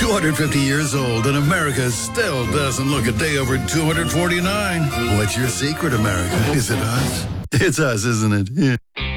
250 years old, and America still doesn't look a day over 249. What's your secret, America? Is it us? It's us, isn't it? Yeah.